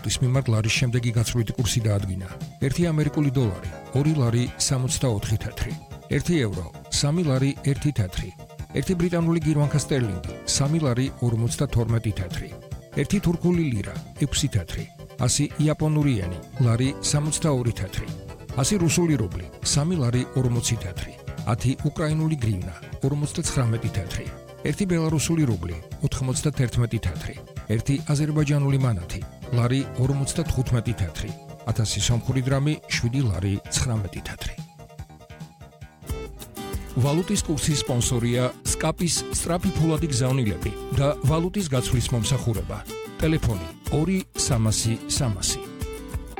ვალუტის მიმართ ლარის შემდეგი გაცვლითი კურსი დაადგინა. 1 ამერიკული დოლარი 2 ლარი 64 თეთრი, 1 ევრო 3 ლარი 1 თეთრი, 1 ბრიტანული გირვანქა სტერლინგი 3 ლარი 52 თეთრი, 1 თურქული ლირა 6 თეთრი, 100 იაპონური ენი ლარი 62 თეთრი, 100 რუსული რუბლი 3 ლარი 40 თეთრი, 10 უკრაინული გრივნა 59 თეთრი, 1 ბელარუსული რუბლი 91 თეთრი, 1 აზერბაიჯანული მანათი ლარი 55 თეთრი, 1000 სომხური დრამი 7 ლარი 19 თეთრი. ვალუტის კურსის სპონსორია SCAP-ის სწრაფი ფულადი გზავნილები და ვალუტის გაცვლის მომსახურება. ტელეფონი 2 300 300.